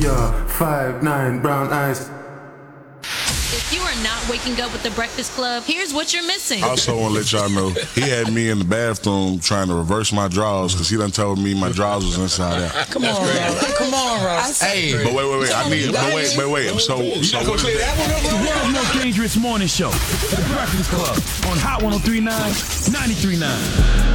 are 5'9", brown eyes. If you are not waking up with the Breakfast Club, here's what you're missing. I also want to let y'all know, he had me in the bathroom trying to reverse my drawers because he done told me my drawers was inside out. Come on, Ross. Come on, Ross. Hey, but wait. I need, wait. So what is that? The world's most dangerous morning show. The Breakfast Club on Hot 103.9, 93.9.